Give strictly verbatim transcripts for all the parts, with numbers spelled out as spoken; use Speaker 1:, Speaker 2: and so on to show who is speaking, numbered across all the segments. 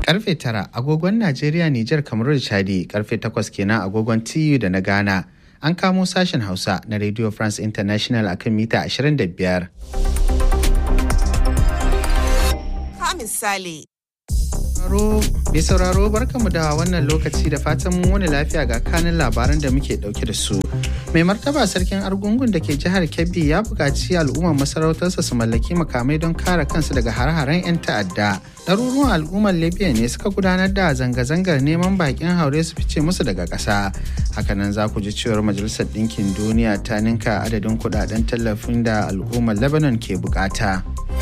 Speaker 1: Karfe tara agogon Najeriya, Nijar, Kamaru da Chadi, karfe takwas kenan agogon T U da na Ghana. An kamo sashen Hausa na Radio France International akan mita ashirin da biyar.
Speaker 2: Ka misali.
Speaker 1: Mai sauraro barkamu da wannan lokaci da fatan mun wani lafiya ga kanin labaran da muke dauke da su. Mai martaba sarkin Argungun da ke jihar Kebbi ya buƙaci al'ummar masarautarsa su mallaki makamai don kare kansu daga hare-haren 'yan ta'adda. Ɗaruruwan al'ummar Libya ne suka gudanar da zanga-zangar neman bakin haure su fice musu daga ƙasa. Hakanan za ku ji cewar Majalisar Ɗinkin Duniya ta ninka adadin kuɗaɗen tallafin da al'ummar Lebanon ke buƙata.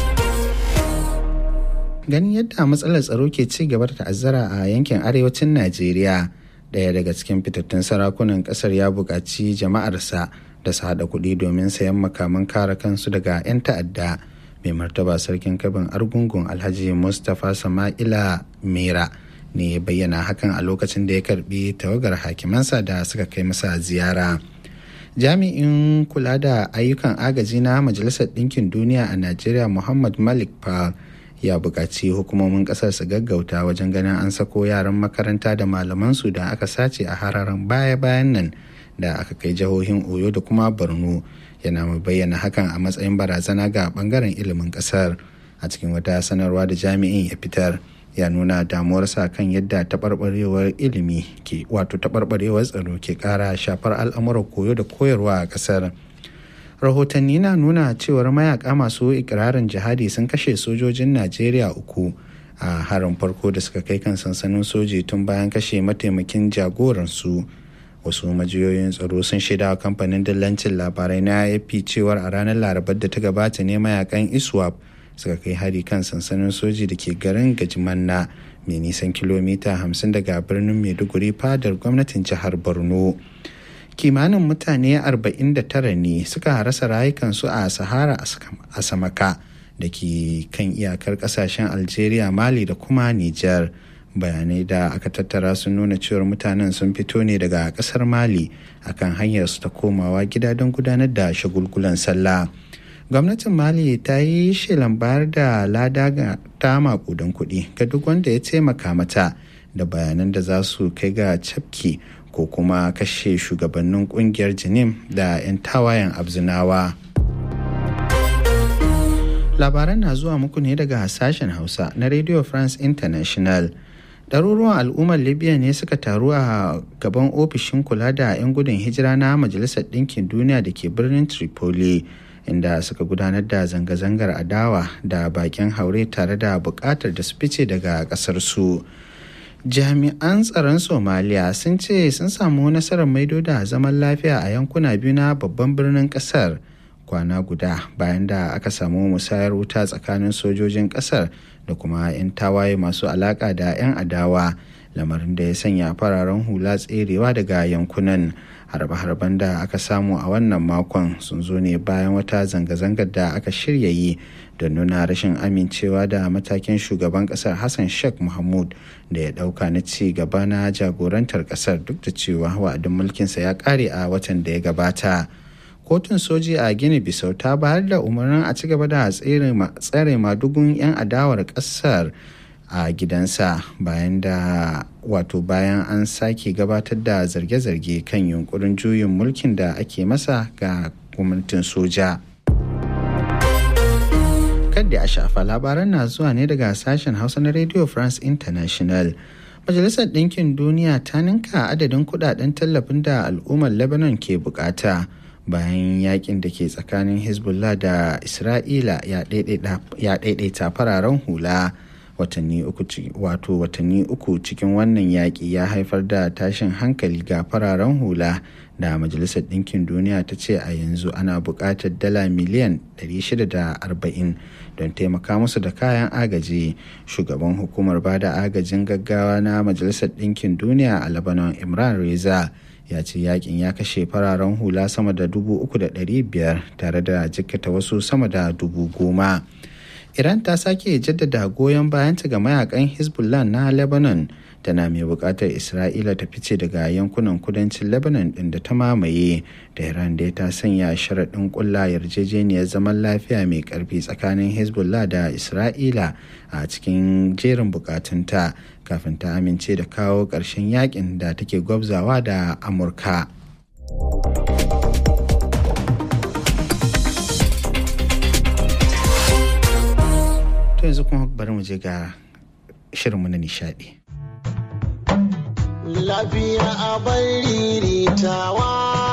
Speaker 1: Ganin yadda matsalar tsaro ke ci gaba da ta'azzara a yankin arewacin Najeriya, ɗaya daga cikin fitattun sarakunan ƙasar ya buƙaci jama'arsa da su haɗa kuɗi domin sayan makaman kare kansu daga 'yan ta'adda. Mai martaba sarkin Kabin Argungun Alhaji Mustapha Sama'ila Mera ne ya bayyana hakan a lokacin da ya karbi tawagar hakimansa da suka kai masa ziyara. Jami'in kula da ayyukan agaji na Majalisar Ɗinkin Duniya a Najeriya Muhammad Malik Pal ya buƙaci hukumomin ƙasar su gaggauta wajen ganin an sako yaran makaranta da malamansu da aka sace a hararen baya-bayan nan da aka kai jihohin Oyo da kuma Borno. Yana mai bayyana hakan a matsayin barazana ga bangaren ilimin ƙasar. A cikin wata sanarwa da jami'in ya fitar, ya nuna damuwarsa kan yadda taɓarɓarewar ilimi ke wato taɓarɓarewar tsaro ke ƙara shafar al'amuran koyo da koyarwa a ƙasar. Rahotanni na nuna cewar mayaka masu ikirarin jihadi sun kashe sojojin Najeriya uku a harin farko da suka kai kan sansanin soji tun bayan kashe mataimakin jagoransu. Wasu majiyoyin tsaro sun shaida wa kamfanin dillancin labarai na A F P cewar a ranar Larabar da ta gabata ne mayakan ISWAP suka kai hari kan sansanin soji da ke garin Gajimanna mai nisan kilomita hamsin daga birnin Maiduguri fadar gwamnatin jihar Borno. Kimanin mutane arba'in da tara ne suka rasa rayukansu a Sahara a Samaka da ke kan iyakar kasashen Algeria, Mali da kuma Nijar. Bayanai da aka tattara sun nuna cewar mutanen sun fito ne daga kasar Mali akan hanyar su ta komawa gida don gudanar da shagulgulan sallah. Gwamnatin Mali ta yi shelan bayar da lada ta makudan kuɗi ga duk wanda ya taimaka mata da bayanan da za su kai ga cafke ko kuma kashe shugabannin kungiyar Jinim da 'yan tawayen Abzinawa. Labaran na zuwa muku ne daga sashen Hausa na Radio France International. Ɗaruruwan al'ummar Libya ne suka taru a gaban ofishin kula da 'yan gudun hijira na Majalisar Ɗinkin Duniya da ke birnin Tripoli, inda suka gudanar da zanga-zangar adawa da bakin haure tare da buƙatar da su fice daga ƙasar su. Jami'an tsaron Somaliya sun ce sun samu nasarar maido da zaman lafiya a yankuna biyu na babban birnin kasar kwana guda bayan da aka samu musayar wuta tsakanin sojojin kasar da kuma 'yan tawaye masu alaka da 'yan adawa, lamarin da ya sanya fararen hula tserewa daga yankunan. Harbe-harben da aka samu a wannan makon sun zo ne bayan wata zanga-zangar da aka shirya yi don nuna rashin amincewa da matakin shugaban kasar Hassan Sheikh Mohamud da ya dauka na ci gaba na jagorantar kasar duk da cewa wa'adin mulkinsa ya kare a watan da ya gabata. Kotun soji a Gini Bisau ta bayar da umarnin a ci gaba da tsare madugun 'yan adawar kasar a gidansa bayan da wato bayan an sake gabatar da zarge-zarge kan yunkurin juyin mulkin da ake masa ga gwamnatin soja. Kadda a shafa labaran na zuwa ne daga sashen Hausa na Radio France International. Majalisar Ɗinkin Duniya ta ninka adadin kudaden tallafin da al'ummar Lebanon ke bukata bayan yakin da ke tsakanin Hezbollah da Isra'ila ya daidaita fararen hula. Watanni uku wato watanni uku cikin wannan yaƙi ya haifar da tashin hankali ga fararen hula da Majalisar Ɗinkin Duniya ta ce a yanzu ana buƙatar dala miliyan ɗari shida da arba'in don taimaka musu da kayan agaji. Shugaban hukumar bada agajin gaggawa na Majalisar Ɗinkin Duniya a Lebanon, Imran Reza, ya ce yakin ya kashe fararen hula sama da dubu uku da ɗari biyar tare da jikkata wasu sama da dubu goma. Iran ta sake jaddada goyon bayanta ga mayakan Hezbollah na Lebanon tana mai buƙatar Isra'ila ta fice daga yankunan kudancin Lebanon ɗin da ta mamaye. Tehran dai ta sanya sharaɗin ƙulla yarjejeniyar zaman lafiya mai ƙarfi tsakanin Hezbollah da Isra'ila a cikin jerin buƙatunta kafin ta amince da kawo ƙarshen yakin da take gwabzawa da Amurka. To yanzu kuma bari mu je ga shirinmu na nishadi.
Speaker 3: Lafiya a riritawa.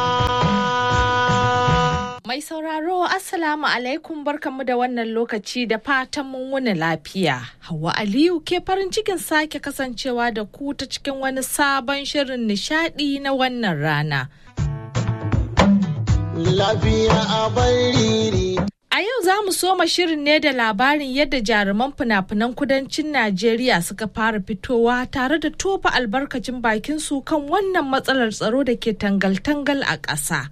Speaker 4: Mai sauraro Assalamu alaikum barkanmu da wannan lokaci da fatan mun wuni lafiya. Hauwa Aliyu ke farin cikin sake kasancewa da ku ta cikin wani sabon shirin nishadi na wannan rana.
Speaker 3: Lafiya a riritawa.
Speaker 4: A yau za mu soma shirin ne da labarin yadda jaruman fina-finan kudancin Najeriya suka fara fitowa tare da tofa albarkacin bakinsu kan wannan matsalar tsaro da ke tangal-tangal a ƙasa.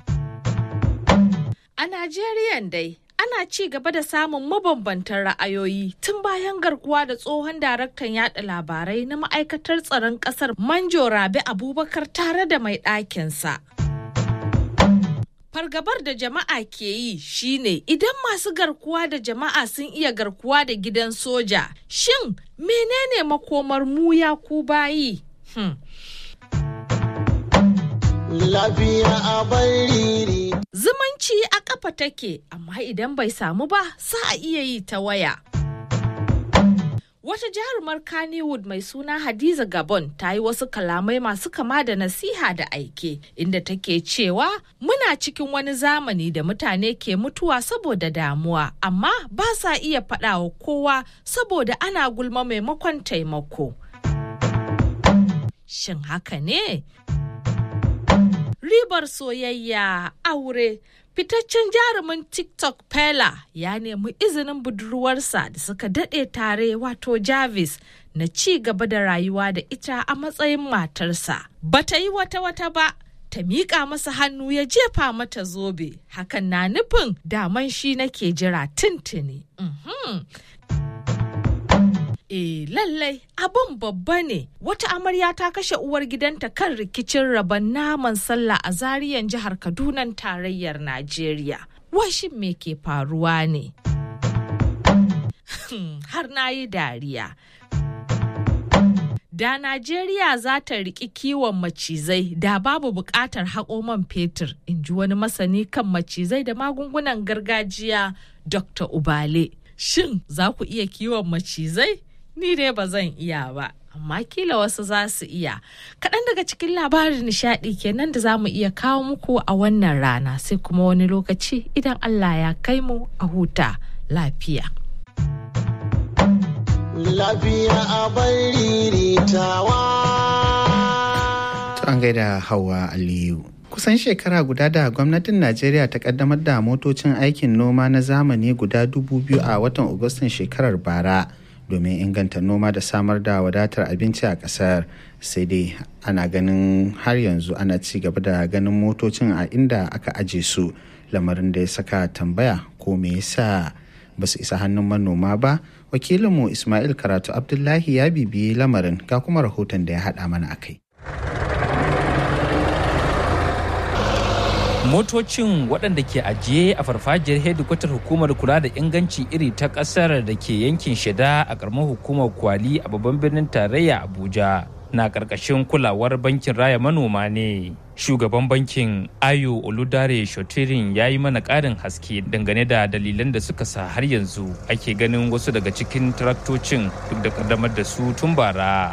Speaker 4: A Najeriya dai, ana ci gaba da samun mabambantan ra'ayoyi tun bayan garkuwa da tsohon daraktan yada labarai na ma'aikatar tsaron ƙasar Manjo Rabi Abubakar tare da mai ɗakinsa. Fargabar da jama'a ke yi shine idan masu garkuwa da jama'a sun iya garkuwa da gidan soja, shin menene makomar mu ya ku bayi? Hmm.
Speaker 3: Lafiya a bariri.
Speaker 4: Zumunci a kafa take, amma idan bai samu ba, sa a iya yi ta waya. Wata jarumar Kannywood mai suna Hadiza Gabon ta yi wasu kalamai masu kama da nasiha da aike, inda take cewa muna cikin wani zamani da mutane ke mutuwa saboda damuwa, amma ba sa iya faɗa wa kowa saboda ana gulma maimakon taimako. Shin haka ne? Ribar soyayya, aure. Fitaccen jarumin TikTok Pela ya nemi izinin budurwarsa da suka daɗe tare wato Jarvis na ci gaba da rayuwa da ita a matsayin matarsa. Bata yi wata-wata ba, ta miƙa masa hannu ya jefa mata zobe. Hakan na nufin daman shi nake jira tuntuni. Mm-hmm. E lallai abin babba ne. Wata amarya ta kashe uwar gidanta kan rikicin rabon naman sallah a Zariyan jihar Kaduna tarayyar Najeriya. Washin me ke faruwa ne? Har na yi dariya. Da Najeriya za ta riƙi kiwon macizai da babu buƙatar haƙo man fetur, in ji wani masani kan macizai da magungunan gargajiya Dokta Ubale. Shin za ku iya kiwon macizai? Ni dai ba zan iya ba, amma kila wasu za su iya. Kaɗan daga cikin labarin nishaɗi kenan da za mu iya kawo muku a wannan rana, sai kuma wani lokaci idan Allah ya kai mu a huta lafiya.
Speaker 3: Lafiya a riritawa.
Speaker 1: To an gaida Hauwa Aliyu. Kusan shekara guda da gwamnatin Najeriya ta kaddamar da motocin aikin noma na zamani guda dubu biyu a watan Agustan shekarar bara. Domin inganta noma da samar da wadatar abinci a ƙasar, sai dai ana ganin har yanzu ana ci gaba da ganin motocin a inda aka aje su, lamarin da ya saka tambaya ko me yasa ba su isa hannun manoma ba. Wakilinmu Ismail Karatu Abdullahi ya bibiyi lamarin, ga kuma rahoton da ya haɗa mana akai.
Speaker 5: Motocin waɗanda ke ajiye a farfajiyar hedikwatar hukumar kula da inganci iri ta ƙasar da ke yankin Sheda a ƙaramar hukumar Kwali a babban birnin tarayya Abuja na ƙarƙashin kulawar bankin raya manoma ne. Shugaban bankin Ayo Oludare Shotirin ya yi mana ƙarin haske dangane da dalilan da suka sa har yanzu ake ganin wasu daga cikin traktocin duk da ƙaddamar da su tun bara.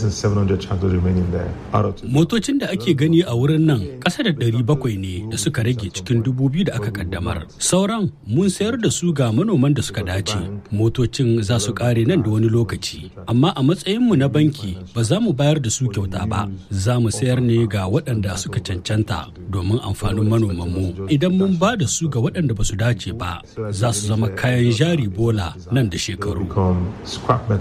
Speaker 6: Motocin da ake gani a wurin nan ƙasa da ɗari bakwai ne da suka rage cikin dubu biyu da aka ƙaddamar. Sauran mun sayar da su ga manoman da suka dace. Motocin za su ƙare nan da wani lokaci. Amma a matsayinmu na banki ba za mu bayar da su kyauta ba. Za mu sayar ne ga waɗanda su suka cancanta domin amfanin manomanmu. Idan mun ba da su ga waɗanda ba su dace ba, za su zama kayan jari bola nan da shekaru.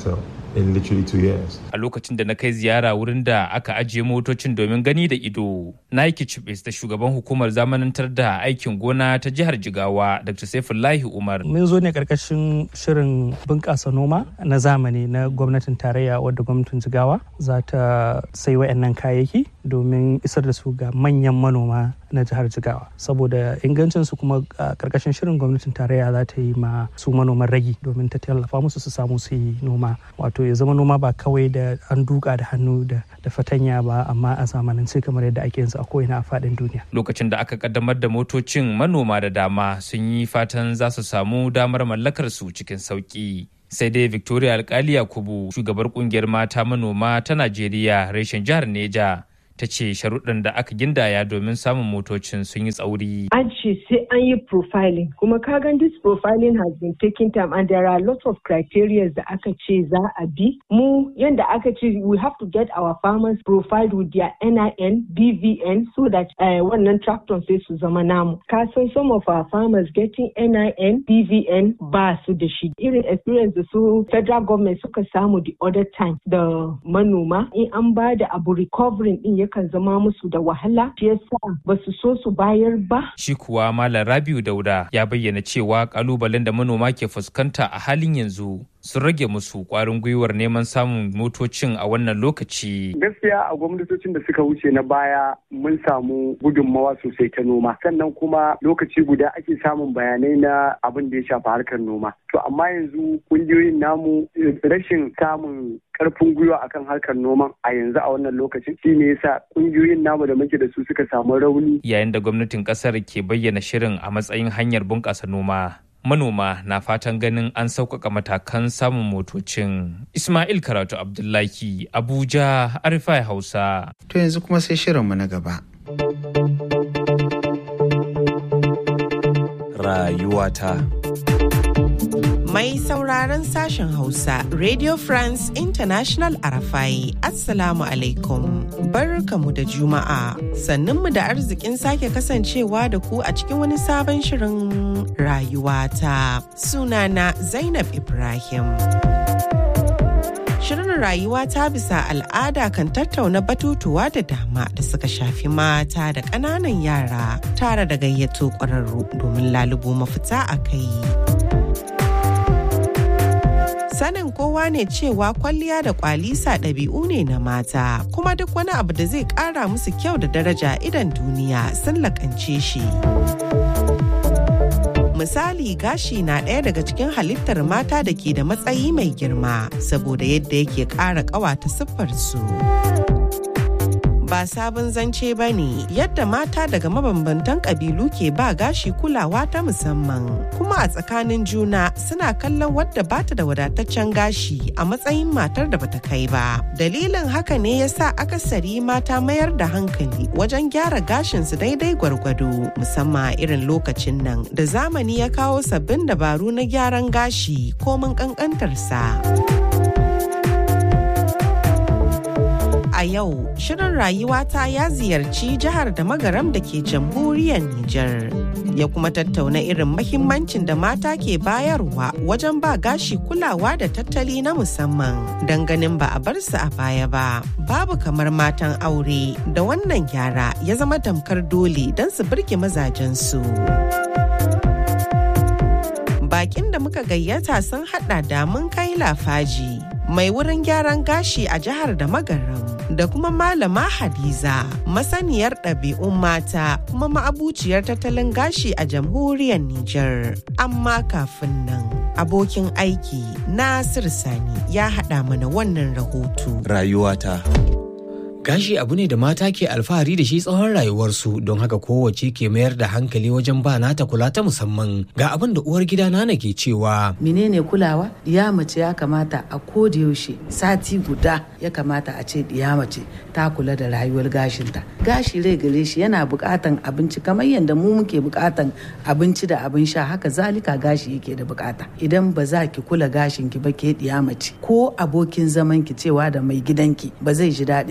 Speaker 7: in literally two years.
Speaker 5: A lokacin da na kai ziyara wurin da aka ajiye motocin domin gani da ido, na yi kicibis da shugaban hukumar zamanantar da aikin gona ta jihar Jigawa, Doctor Saifullahi Umar.
Speaker 8: Mun zo ne karkashin shirin bunƙasa noma na zamani na gwamnatin tarayya wadda gwamnatin Jigawa za ta sai wayannan kayayyaki domin isar da su ga manyan manoma na jihar Jigawa. Saboda ingancin su kuma karkashin shirin gwamnatin tarayya za ta yi ma su manoman ragi domin ta tallafa musu su samu su yi noma. Wato ya zama noma ba kawai da an duka da hannu da da fatanya ba, amma a zamanance kamar yadda ake yin su a ko'ina a faɗin duniya.
Speaker 5: Lokacin da aka kaddamar da motocin, manoma da dama sun yi fatan za su samu damar mallakar su cikin sauki. Sai dai Victoria Alkali Yakubu, shugabar kungiyar mata manoma ta Najeriya reshen jihar Neja, ta ce sharuɗan da aka gindaya domin samun motocin sun yi tsauri.
Speaker 9: An ce sai an yi profiling, kuma kagan this profiling has been taking time and there are lots of criteria da aka ce za a bi. Mu yanda aka ce we have to get our farmers profiled with their N I N, B V N so that uh, wannan tractor sai su zama namu. Ka san some of our farmers getting N I N, B V N ba su da shi. Irin experience da su federal government suka samu the other time da manoma in an ba da abu recovering din kan zama musu da wahala, shi yasa ba su so su bayar ba.
Speaker 5: Shi kuwa Malam Rabiu Dauda ya bayyana cewa kalubalen da manoma ke fuskanta a halin yanzu sun rage musu kwarin gwiwar neman samun motocin a wannan lokaci.
Speaker 10: Gaskiya a gwamnatocin da suka wuce na baya mun samu gudunmawa sosai ta noma, sannan kuma lokaci guda ake samun bayanai na abin da ya shafi harkar noma. To amma yanzu kungiyoyin namu rashin samun karfin gwiwa akan harkar noman a yanzu a wannan lokacin shi ne yasa kungiyoyin namu da muke da su suka samu rauni.
Speaker 5: Yayin da gwamnatin kasar ke bayyana shirin a matsayin hanyar bunƙasa noma, manoma na fatan ganin an sauƙaƙa matakan samun motocin. Ismail Karatu Abdullahi, Abuja, Arifai Hausa.
Speaker 1: To yanzu kuma sai shirinmu na gaba.
Speaker 11: Rayuwata.
Speaker 2: Mai sauraron sashen Hausa, Radio France International Arafai, Assalamu alaikum. Barkamu da Juma'a, sannunmu da arzikin sake kasancewa da ku a cikin wani sabon shirin rayuwata. Sunana Zainab Ibrahim. Shirin rayuwa ta bisa al'ada kan tattauna batutuwa da dama da suka shafi mata da ƙananan yara tare da gayyato ƙwararru domin lalubo mafita a kai. Sanin kowa ne cewa kwalliya da kwalisa ɗabi'u ne na mata, kuma duk wani abu da zai ƙara musu kyau da daraja idan duniya sun laƙance shi. Misali, gashi na ɗaya daga cikin halittar mata da ke da matsayi mai girma saboda yadda yake ƙara ƙawata siffarsu. Ba sabon zance ba ne yadda mata daga mabambantan ƙabilu ke ba gashi kulawa ta musamman, kuma a tsakanin juna suna kallon wadda bata da wadataccen gashi a matsayin matar da bata kai ba. Dalilin haka ne yasa akasari mata mayar da hankali wajen gyara gashinsu daidai gwargwado, musamman irin lokacin nan da zamani ya kawo sabbin dabaru na gyaran gashi komin ƙanƙantarsa. A yau, shirin rayuwata ya ziyarci jihar da magaram da ke jamhuriyar Nijar. Ya kuma tattauna irin mahimmancin da mata ke bayarwa wajen ba gashi kulawa da tattali na musamman don ganin ba a bar su a baya ba. Babu kamar matan aure da wannan yara ya zama tamkar dole don su birge mazajensu. Bakin da muka gayyata sun hada da mun kai lafaji, mai wurin gyaran gashi a jihar da magaram, da kuma malama Hadiza, masaniyar ɗabi'un mata kuma ma'abuciyar tattalin gashi a jamhuriyar Nijar. Amma kafin nan, abokin aiki Nasir Sani ya haɗa mana wannan rahoto.
Speaker 11: Rayuwata.
Speaker 12: Gashi abu ne da mata ke alfahari da shi tsawon rayuwarsu, don haka kowace ke mayar da hankali wajen ba nata kula ta musamman. Ga abin da uwar gida Nana ke cewa.
Speaker 13: Menene kulawa? Ya mace ya kamata a koda yaushe sati guda ya kamata a ce diya mace ta kula da rayuwar gashinta. Gashi rai gare shi yana bukatan abinci kamar yadda mu muke bukatan abinci da abin sha, haka zalika gashi yake da bukata. Idan ba za ki kula gashin ki ba ke diya mace, ko abokin zaman ki cewa da mai gidanki ba zai ji daɗin zama da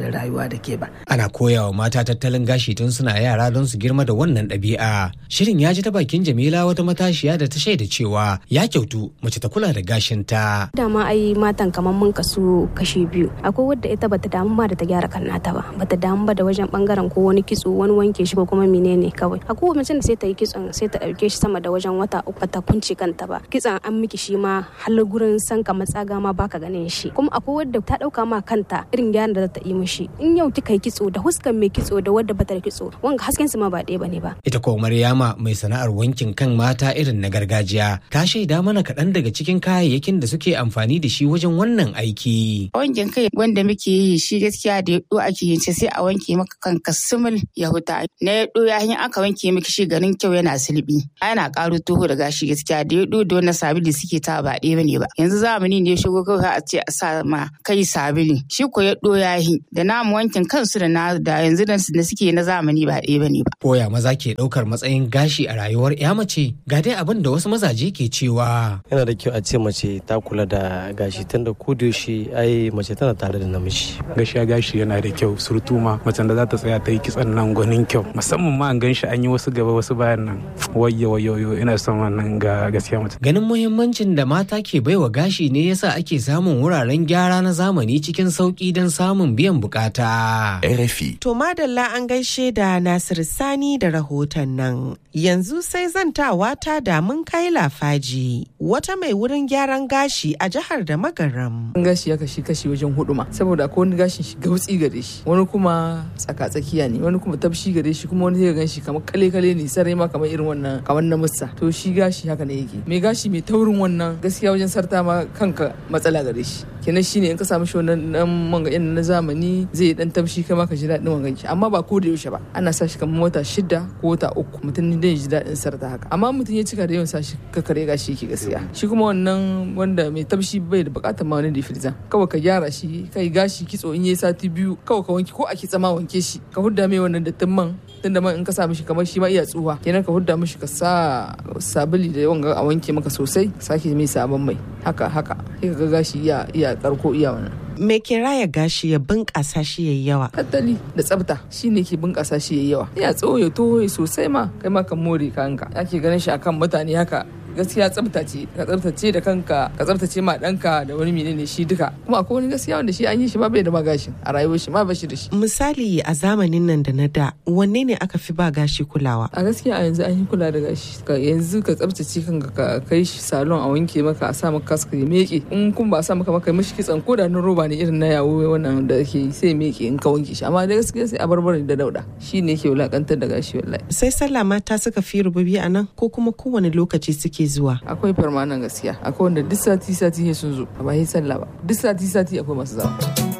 Speaker 13: da rayuwa da ke ba.
Speaker 12: Ana koyawa mata tattalin gashi tun suna yara don su girma da wannan ɗabi'a. Shirin ya ji ta bakin Jamila wata matashiya da ta shaida cewa ya kyautu mace ta kula da gashinta.
Speaker 7: Dama ai matan kamar mun kasu kashi biyu. Akwai wadda ita bata damu ba da ta gyara kan nata ba. Bata damu ba da wajen bangaren ko wani kitso wani wanke shi ko kuma menene kawai. Akwai mace da sai ta yi kitson sai ta dauke shi sama da wajen wata uku ta kunce kanta ba. Kitson an miki shi ma har gurin sanka matsaga ma baka ganin shi. Kuma akwai wadda ta dauka ma kanta irin gyaran da za ta yi mishi. In yau kika yi kitso da huskan mai kitso da wadda bata da kitso wanga hasken su ma ba ɗaya bane ba.
Speaker 12: Ita ko Maryama mai sana'ar wankin kan mata irin na gargajiya ta shaida mana kaɗan daga cikin kayayyakin da suke amfani da shi wajen wannan aiki.
Speaker 14: Wankin kai wanda muke yi shi gaskiya da yaɗo ake yin sai a wanke maka kanka sumul ya huta. Na yaɗo ya hin aka wanke miki shi garin kyau yana silbi. Ana ƙaro toho da gashi gaskiya da yaɗo da wannan sabili suke ta ba ɗaya bane ba. Yanzu zamani ne shigo kawai a ce a sa ma kai sabili. Shi ko yaɗo ya hin da namu wankin kansu da na da yanzu da suke na zamani ba ɗaya bane ba.
Speaker 12: Koya maza ke ɗaukar matsayin gashi a rayuwar ya mace ga dai abin da wasu mazaje ke cewa.
Speaker 15: Yana da kyau a ce mace ta kula da gashi tunda ko da yaushe ai mace tana tare da namiji.
Speaker 16: Gaskiya gashi yana da kyau surtu ma macen da za ta tsaya ta yi kitsan nan gwanin kyau musamman ma an gan shi an yi wasu gaba wasu bayan nan wayyo wayyo ina son wannan ga gaskiya mace.
Speaker 12: Ganin muhimmancin da mata ke baiwa gashi ne yasa ake samun wuraren gyara na zamani cikin sauki don samun biyan bukata.
Speaker 2: R F I. To madalla an gaishe da Nasir Sani da rahoton nan. Yanzu sai zantawa ta da mun kai lafaji wata mai wurin gyaran gashi a jihar da Magaram.
Speaker 17: Gashi ya kashi kashi wajen hudu ma saboda akwai wani gashin shi gautsi gare shi wani kuma tsaka tsakiya ne wani kuma tabshi gare shi kuma wani zai gan shi kamar kale kale ne sarai ma kamar irin wannan kamar na musa. To shi gashi haka ne yake. Mai gashi mai taurin wannan gaskiya wajen sarta ma kanka matsala gare shi. Kenan shine in ka samu shi wannan dan manga na zamani zai dan tabshi kai ma ka ji daɗin wangan shi amma ba ko da yaushe ba. Ana sa shi kamar wata shida ko wata uku mutum ne zai ji daɗin sarta haka amma mutum ya cika da yawan sa shi ka kare gashi yake gaskiya. Shi kuma wannan wanda mai tabshi bai da bukatar ma wani difriza kawai ka gyara shi kai gashi kitso in yayi sati biyu kawai ka wanke ko a kitsa ma wanke shi ka hudda mai wannan dattin man tunda man in ka sa mishi kamar shi ma iya tsuwa kenan ka hudda mishi ka sa sabuli da yawan a wanke maka sosai sake mai sabon mai haka haka sai ka ga gashi iya iya karko iya wannan.
Speaker 2: Me ke raya gashi ya bunƙasa shi yayi yawa?
Speaker 17: Tattali da tsafta shine ke bunƙasa shi yayi yawa. Ya tsoho ya toho sosai ma kai ma kan more kanka. Ake ganin shi akan mutane haka gaskiya tsaftace ka tsaftace da kanka ka tsaftace ma danka da wani menene shi duka kuma akwai wani gaskiya wanda shi an yi shi ba bai da magashin a rayuwar shi ma ba shi da shi.
Speaker 2: Misali a zamanin nan da na da wanne ne aka fi ba gashi kulawa?
Speaker 17: A gaskiya a yanzu an yi kula da gashi ka yanzu ka tsaftace kanka ka kai shi salon a wanke maka a sa maka kaska ya meke in kun ba sa maka maka mishi kitsan ko da na roba ne irin na yawo wannan da ke sai meke in ka wanke shi amma da gaskiya sai a barbare da dauda shi ne ke wulakantar da gashi wallahi.
Speaker 2: Sai sallah mata suka fi rububi a nan ko kuma kowane lokaci suke zuwa?
Speaker 17: Akwai farmanan gaskiya akwai wanda duk sati sati sun zo ba yi sallah ba duk sati sati akwai masu zama.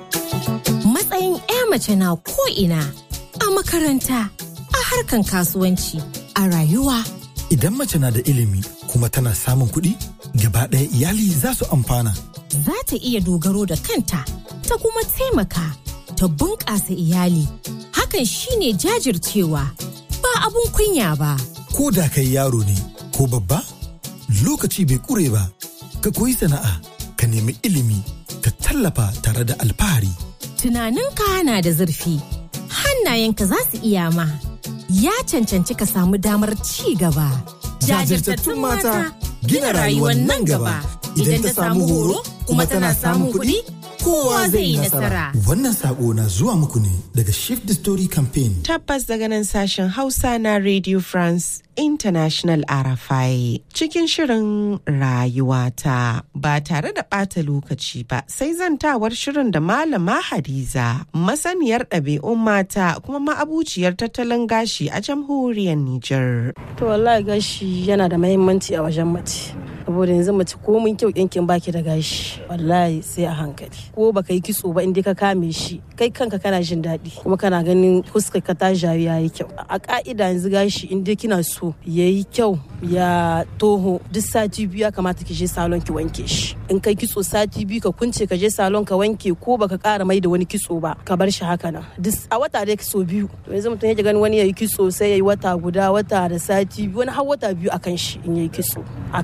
Speaker 18: Matsayin 'ya mace na ko ina a makaranta a harkan kasuwanci a rayuwa.
Speaker 19: Idan mace na da ilimi kuma tana samun kuɗi gaba ɗaya iyali za su amfana.
Speaker 18: Za ta iya dogaro da kanta ta kuma taimaka ta bunƙasa iyali hakan shine jajircewa ba abun kunya ba.
Speaker 19: Ko da kai yaro ne ko babba lokaci bai kure ba ka koyi sana'a ka nemi ilimi ka tallafa tare da alfahari.
Speaker 18: Tunaninka na da zurfi hannayenka za su iya ma ya cancanci ka samu damar ci gaba.
Speaker 19: Jajirtattun mata gina rayuwar nan gaba idan ta samu horo kuma tana samun kuɗi kowa zai yi nasara. Wannan sako na zuwa muku ne daga Shift the Story Campaign.
Speaker 2: Tabbas daga nan sashen Hausa na Radio France International R F I cikin shirin rayuwata ba tare da ɓata lokaci ba sai zantawar shirin da Malama Hadiza masaniyar ɗabi'un mata kuma ma'abuciyar tattalin gashi a jamhuriyar Nijar.
Speaker 20: To wallahi gashi yana da muhimmanci a wajen mace. Saboda yanzu mace ko mun kyau yankin baki da gashi wallahi sai a hankali ko baka yi kitso ba inda ka kame shi kai kanka kana jin daɗi kuma kana ganin fuskar ka ta jawi yayi kyau a ka'ida yanzu gashi inda kina so yayi kyau ya toho duk sati biyu ya kamata ki je salon ki wanke shi in kai kitso sati biyu ka kunce ka je salon ka wanke ko baka ƙara mai da wani kitso ba ka bar shi haka nan duk a wata dai kitso biyu to yanzu mutum yake ganin wani yayi kitso sai yayi wata guda wata da sati biyu wani har wata biyu akan shi in yayi kitso akan mace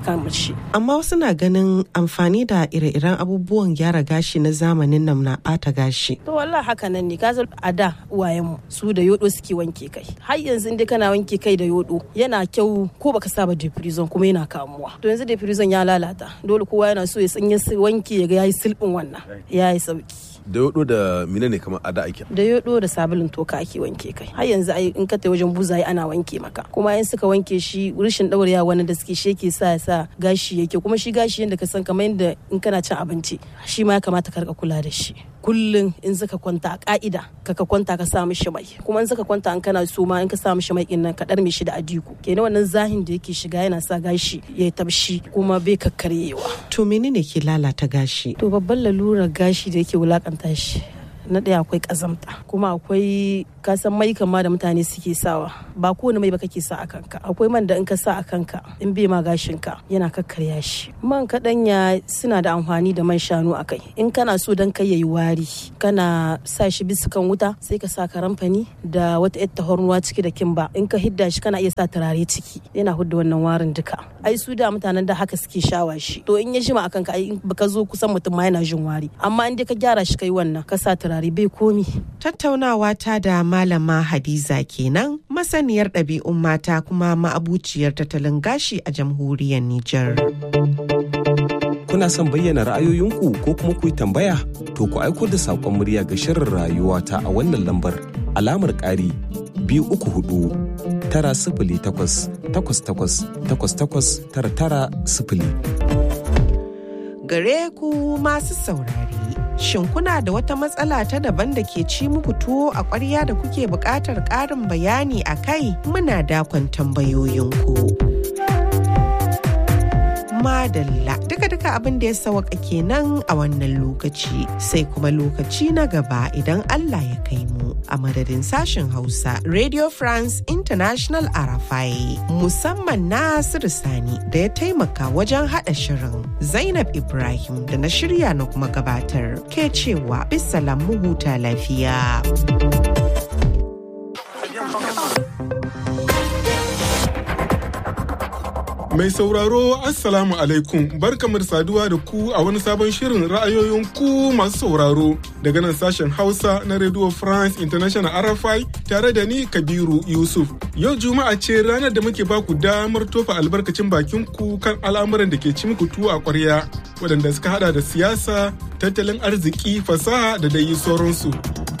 Speaker 2: shi. Amma wasu na ganin amfani da ire-iren abubuwan gyara gashi na zamanin nan na ɓata gashi.
Speaker 20: To wallahi haka nan ne, kaza a da uwayenmu su da yodo suke wanke kai. Har yanzu inda kana wanke kai da yodo yana kyau ko baka saba deprison kuma yana kamuwa. To yanzu deprison ya lalata. Dole kowa yana so ya sanya wanke ya ga yayi silbin wannan. Yayi sauki.
Speaker 21: Da yodo da mine ne kamar ada ake?
Speaker 20: Da yodo da sabulun toka ake wanke kai. Har yanzu ai in ka tai wajen buzaye ana wanke maka. Kuma in suka wanke shi rishin daurewa wani da suke sheke sa sa gashi yake, kuma shi gashi yanda ka san kamar yanda in kana cin abinci shi ma ya kamata ka rika kula da shi. Kullum in zaka kwanta a ka'ida ka ka kwanta ka sa mishi mai, kuma in zaka kwanta an kana so ma in ka sa mishi mai din nan ka darme shi da adiku. Kenan wannan zahin da yake shiga yana sa gashi ya tabshi kuma bai kakkaryewa.
Speaker 2: To menene ke lalata gashi?
Speaker 20: To babban lalurar gashi da yake wulakanta shi na ɗaya akwai ƙazamta, kuma akwai kasan mai kama da mutane suke sawa, ba kowane mai ba kake sa a kanka. Akwai man da in ka sa a kanka in bai ma gashinka yana kakkarya shi. Man kaɗanya suna da amfani da man shanu a kai. In kana so dan kai yayi wari kana sa shi bisa kan wuta sai ka sa karamfani da wata yar tahornuwa ciki da kimba. In ka hidda shi kana iya sa turare ciki yana hudda wannan warin duka. Ai su da mutanen da haka suke shawa shi. To in ya jima a kanka ai in baka zo kusan mutum ma yana jin wari. Amma in dai ka gyara shi kai wannan ka sa turare bai komi.
Speaker 2: Tattaunawa ta da Malama Hadiza kenan, masaniyar ɗabi'un mata kuma ma'abuciyar tattalin gashi a jamhuriyar Nijar.
Speaker 11: Kuna son bayyana ra'ayoyinku ko kuma ku yi tambaya? To ku aiko da saƙon murya ga shirin rayuwa ta a wannan lambar alamar ƙari biyu uku hudu tara sifili takwas takwas takwas takwas takwas tara tara sifili.
Speaker 2: Gare ku masu saurare. Shin kuna da wata matsala ta daban da ke ci muku tuwo a ƙwarya da kuke buƙatar ƙarin bayani a kai? Muna dakon tambayoyinku. Madalla duka-duka abin da ya sawaka kenan a wannan lokaci, sai kuma lokaci na gaba idan Allah ya kai mu. A madadin sashen Hausa Radio France International Arafai, musamman Nasiru Sani da ya taimaka wajen haɗa shirin. Zainab Ibrahim da na shirya na kuma gabatar ke cewa bisalam mu huta lafiya.
Speaker 22: Mai sauraro Assalamu alaikum, barkamu da saduwa da ku a wani sabon shirin ra'ayoyin ku masu sauraro daga nan sashen Hausa na Radio France International R F I tare da ni Kabiru Yusuf. Yau Juma'a ce ranar da muke baku damar tofa albarkacin bakin ku kan al'amuran da ke ci muku tuwo a ƙwarya, waɗanda suka hada da siyasa, tattalin arziki, fasaha da dai sauransu.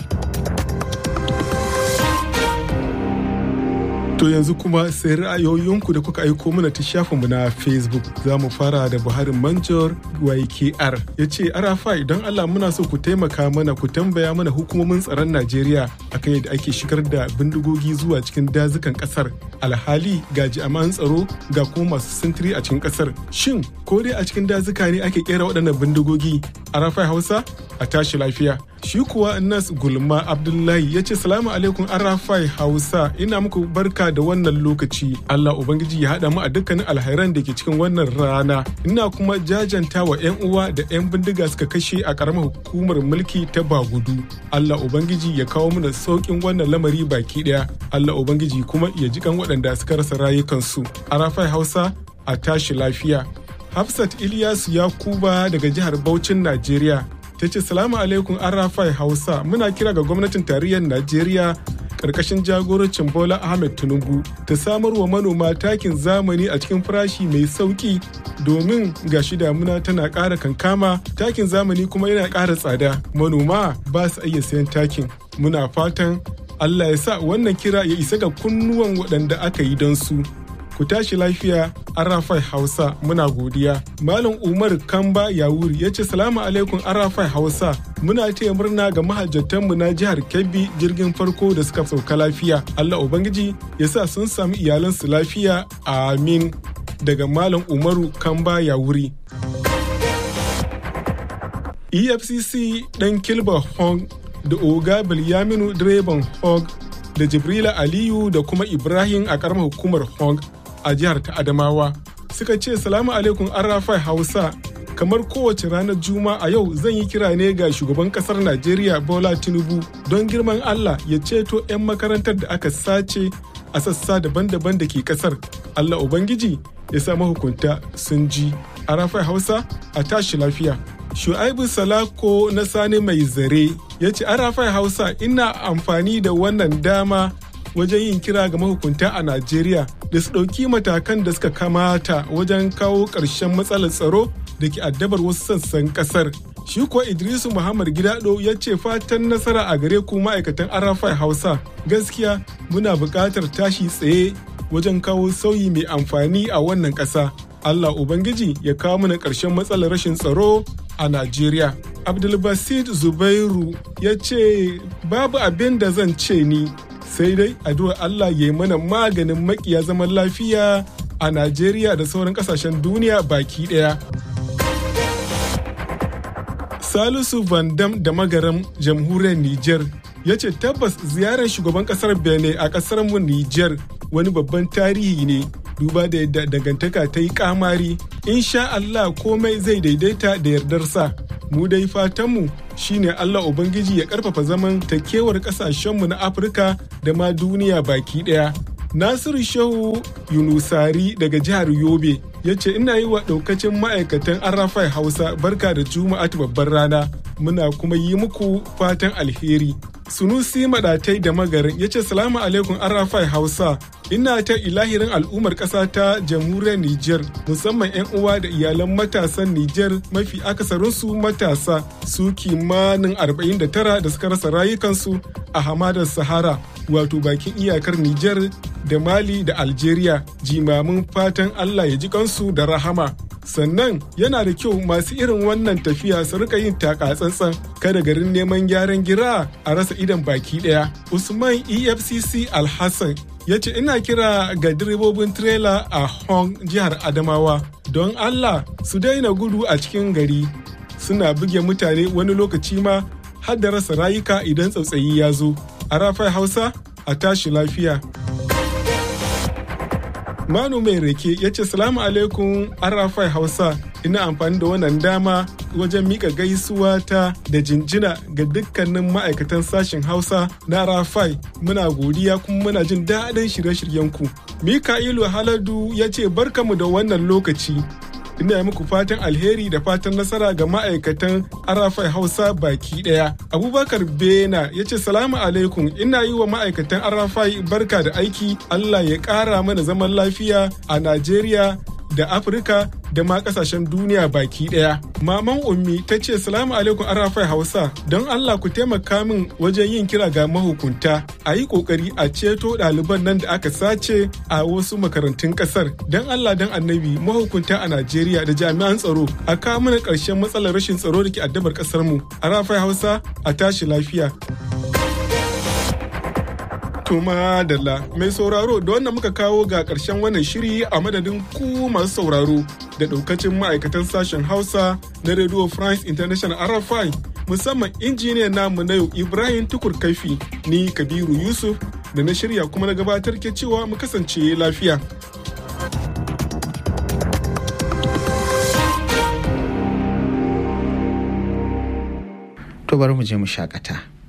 Speaker 22: To yanzu kuma sai ra'ayoyinku da kuka aiko mana ta shafinmu na Facebook. Za mu fara da Buhari Manjor Y K R. Ya ce, Arafa idan Allah muna so ku taimaka mana ku tambaya mana hukumomin tsaron Najeriya akan yadda ake shigar da bindigogi zuwa cikin dazukan kasar. Alhali ga jami'an tsaro ga kuma masu sintiri a cikin kasar. Shin ko dai a cikin dazuka ne ake kera waɗannan bindigogi? Arafa Hausa a tashi lafiya. Shi kuwa Nas Gulma Abdullahi ya ce salamu alaikum Arafai Hausa, ina muku barka da wannan lokaci. Allah Ubangiji ya haɗa mu a dukkanin alhairan da ke cikin wannan rana. Ina kuma jajanta wa 'yan uwa da 'yan bindiga suka kashe a ƙaramar hukumar mulki ta Bagudu. Allah Ubangiji ya kawo mana sauƙin wannan lamari baki ɗaya. Allah Ubangiji kuma ya ji kan waɗanda suka rasa rayukansu. Arafai Hausa a tashi lafiya. Hafsat Ilyasu Yakuba daga jihar Bauchin Najeriya ta ce salamu alaikum Arafai Hausa, muna kira ga gwamnatin tarayyar Najeriya karkashin jagorancin Bola Ahmed Tinubu ta samar wa manoma takin zamani a cikin farashi mai sauki, domin gashi damuna tana ƙara kankama, takin zamani kuma yana ƙara tsada, manoma ba su iya sayan takin. Muna fatan Allah ya sa wannan kira ya isa ga kunnuwan waɗanda aka yi don su. Ku tashi lafiya Arafai Hausa, muna godiya. Malam Umar Kamba Yawuri ya ce salamu alaikum Arafai Hausa, muna taya murna ga mahajjatanmu na jihar Kebbi jirgin farko da suka sauka lafiya. Allah Ubangiji ya sa sun sami iyalansu lafiya, amin. Daga Malam Umaru Kamba Yawuri. E F C C ɗan Kilba Hong da Oga Bilyaminu direban Hong da Jibrila Aliyu da kuma Ibrahim a ƙaramar hukumar Hong a jihar ta Adamawa suka ce salamu alaikum Arafai Hausa, kamar kowace ranar Juma'a a yau zan yi kira ne ga shugaban kasar Najeriya Bola Tinubu don girman Allah ya ceto 'yan makarantar da aka sace a sassa daban-daban da ke kasar. Allah Ubangiji ya sa mahukunta sun ji. Arafai Hausa a tashi lafiya. Shu'aibu Salako na Sani Mai Zare ya ce Arafai Hausa ina amfani da wannan dama wajen yin kira ga mahukunta a Najeriya da su ɗauki matakan da suka kamata wajen kawo ƙarshen matsalar tsaro da ke addabar wasu sassan ƙasar. Shi kuwa Idrisu Muhammad Gidado ya ce fatan nasara a gare ku ma'aikatan Arafai Hausa. Gaskiya muna buƙatar tashi tsaye wajen kawo sauyi mai amfani a wannan ƙasa. Allah Ubangiji ya kawo mana ƙarshen matsalar rashin tsaro a Najeriya. Abdulbasid Zubairu ya ce babu abin da zan ce ni sai dai addu'ar Allah ya yi mana maganin makiya zaman lafiya a Najeriya da sauran ƙasashen duniya baki ɗaya. Salisu Van Dam da Magaram Jamhuriyar Nijar ya ce tabbas ziyarar shugaban ƙasar Benin a ƙasar mu Nijar wani babban tarihi ne. Duba da yadda dangantaka ta yi kamari, insha Allah komai zai daidaita da yardarsa. Mu dai fatanmu shine Allah Ubangiji ya karfafa zaman takewar kasashenmu na Afirka da ma duniya baki daya. Nasiru Shehu Yunusari daga jihar Yobe ya ce ina yi wa daukacin ma'aikatan Arafai Hausa barka da Juma'atu babbar rana, muna kuma yi muku fatan alheri. Sunusi Madatai da Magarin ya ce salamu alaikum Arafai Hausa. Ina ta ilahirin al'ummar ƙasa ta jamhuriyar Nijar musamman 'yan uwa da iyalan matasan Nijar mafi akasarinsu matasa su kimanin arba'in da tara da suka rasa rayukansu a hamadar Sahara wato bakin iyakar Nijar da Mali da Algeria. Jimamin fatan Allah ya ji kansu da rahama. Sannan yana da kyau masu irin wannan tafiya su rika yin taka tsantsan kada garin neman gyaran gira a rasa idan baki daya. Usman E F C C Alhassan ya ce ina kira ga direbobin tirela a Hong jihar Adamawa don Allah su daina gudu a cikin gari suna buge mutane wani lokaci ma har da rasa rayuka idan tsautsayi ya zo. Arafai Hausa a tashi lafiya. Manu Mai Reke ya ce salamu alaikum Arafai Hausa, ina amfani da wannan dama wajen mika gaisuwa ta da jinjina ga dukkanin ma'aikatan sashen Hausa na Arafai. Muna godiya kuma muna jin daɗin shirye-shiryenku. Mika'ilu Haladu ya ce barkamu da wannan lokaci. Ina yi muku fatan alheri da fatan nasara ga ma'aikatan Arafai Hausa baki ɗaya. Abubakar Bena ya ce salamu alaikum, ina yi wa ma'aikatan Arafai barka da aiki. Allah ya ƙara mana zaman lafiya a Najeriya da Afirka da ma kasashen duniya baki daya. Maman Ummi ta ce salamu alaikum Arafai Hausa, don Allah ku taimaka min wajen yin kira ga mahukunta a yi kokari a ceto ɗaliban nan da aka sace a wasu makarantun ƙasar. Don Allah don annabi mahukunta a Najeriya da jami'an tsaro a kawo mana ƙarshen matsalar rashin tsaro da ke addabar ƙasar mu. Arafai Hausa a tashi lafiya. Tuma Dalla mai sauraro da wannan muka kawo ga ƙarshen wannan shiri a madadin ku masu sauraro da ɗaukacin ma'aikatan sashen Hausa na Radio France International Arafai musamman injiniyan namu na yau Ibrahim Tukur Kaifi, ni Kabiru Yusuf da na shirya kuma na gabatar ke cewa mu kasance lafiya.
Speaker 1: To bari mu je mu shakata.